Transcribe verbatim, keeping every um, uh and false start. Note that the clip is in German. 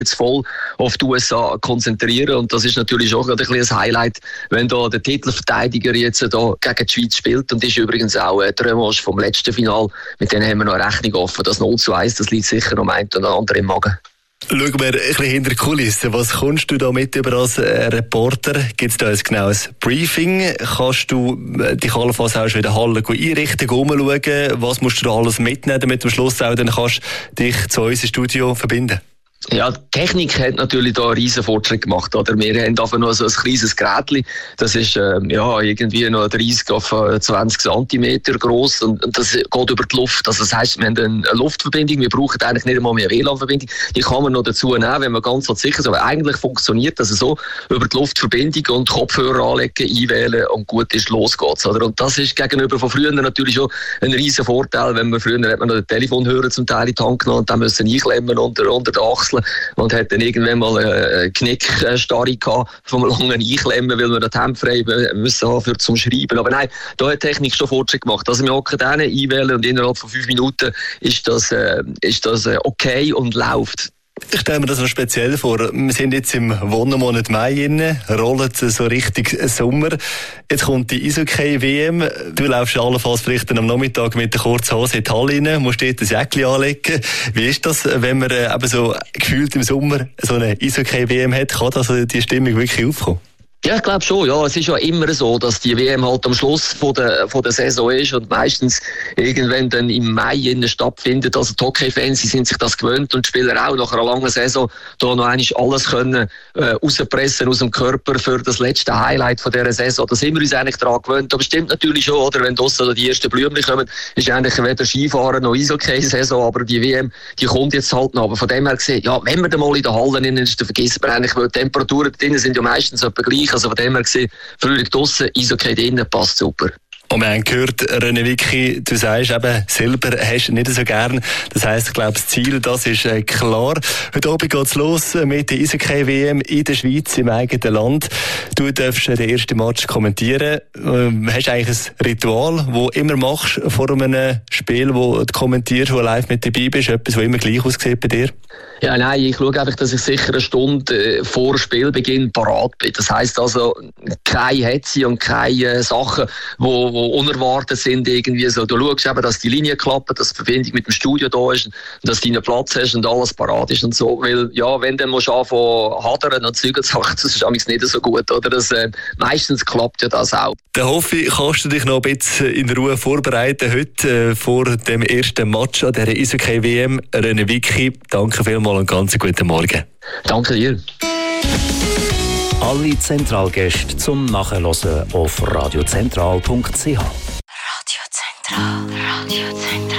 jetzt voll auf die U S A konzentrieren und das ist natürlich auch gerade ein bisschen ein Highlight, wenn da der Titelverteidiger jetzt da gegen die Schweiz spielt und ist übrigens auch äh, die Revanche vom letzten Final, mit denen haben wir noch eine Rechnung offen, das null zu eins, das liegt sicher noch ein oder andere im Magen. Schauen wir ein bisschen hinter die Kulissen. Was kommst du da mit über als Reporter? Gibt es da ein genaues Briefing? Kannst du dich allenfalls auch schon in der Halle einrichten, umschauen? Was musst du da alles mitnehmen, damit du am Schluss auch dann kannst dich zu unserem Studio verbinden? Ja, die Technik hat natürlich da einen riesen Fortschritt gemacht. Oder? Wir haben einfach nur so ein kleines Gerätchen, das ist äh, ja, irgendwie noch dreißig auf zwanzig Zentimeter gross und, und das geht über die Luft. Also das heisst, wir haben eine Luftverbindung, wir brauchen eigentlich nicht einmal mehr eine W L A N-Verbindung. Die kann man noch dazu nehmen, wenn man ganz sicher ist. Aber eigentlich funktioniert das so, über die Luftverbindung und Kopfhörer anlegen, einwählen und gut ist, los geht's. Oder? Und das ist gegenüber von früher natürlich schon ein riesen Vorteil, wenn man früher hat man noch den Telefonhörer zum Teil in die Hand genommen und dann müssen einklemmen unter, unter der Achsel und hat dann irgendwann mal eine Knickstarre gehabt vom langen Einklemmen, weil wir das Hemd frei müssen haben für zum Schreiben. Aber nein, da hat die Technik schon Fortschritt gemacht. Also wir hocken denen einwählen und innerhalb von fünf Minuten ist das, äh, ist das äh, okay und läuft. Ich stelle mir das noch speziell vor. Wir sind jetzt im Wonnermonat Mai rein, rollen so richtig Sommer. Jetzt kommt die Eishockey-W M. Du läufst allenfalls vielleicht am Nachmittag mit der kurzen Hose in die Halle rein, musst dort ein Jäckchen anlegen. Wie ist das, wenn man eben so gefühlt im Sommer so eine Eishockey-W M hat? Kann also die Stimmung wirklich aufkommen? Ja, ich glaube schon. Ja, es ist ja immer so, dass die W M halt am Schluss von der, von der Saison ist und meistens irgendwann dann im Mai innen stattfindet. Also die Hockey-Fans, die sind sich das gewöhnt und die Spieler auch nach einer langen Saison da noch einmal alles können äh, rauspressen aus dem Körper für das letzte Highlight von dieser Saison. Da sind wir uns eigentlich daran gewöhnt. Aber stimmt natürlich schon, oder? Wenn draussen die ersten Blümchen kommen, ist eigentlich weder Skifahren noch Eishockey-Saison, aber die W M, die kommt jetzt halt noch. Aber von dem her gesehen, ja, wenn man dann mal in der Halle innen ist, dann vergisst man eigentlich, weil die Temperaturen drinnen sind ja meistens etwa gleich. Also von dem her gesehen, Frühling draussen, Eishockey drinnen, passt super. Und wir haben gehört, René Wicki, du sagst eben, Silber hast du nicht so gern. Das heisst, ich glaube, das Ziel, das ist äh, klar. Heute Abend geht es los mit der Eishockey-W M in der Schweiz, im eigenen Land. Du darfst den ersten Match kommentieren. Ähm, hast du eigentlich ein Ritual, das du immer machst vor einem Spiel, wo du kommentierst, wo du live mit dabei bist? Etwas, das immer gleich aussieht bei dir? Ja, nein, ich schaue einfach, dass ich sicher eine Stunde vor Spielbeginn parat bin. Das heisst also, keine Hetze und keine Sachen, wo, wo unerwartet sind irgendwie so. Du schaust eben, dass die Linie klappt, dass die Verbindung mit dem Studio da ist, dass du einen Platz hast und alles parat ist und so. Weil, ja, wenn dann musst du anfangen hadern und Zeug sagen, das ist amigs nicht so gut, oder? Das, äh, meistens klappt ja das auch. Dann hoffe ich, kannst du dich noch ein bisschen in Ruhe vorbereiten heute äh, vor dem ersten Match an dieser Eishockey-W M. René Wicki, danke vielmals und ganz guten Morgen. Danke dir. Alle Zentralgäste zum Nachhören auf radiozentral punkt c h.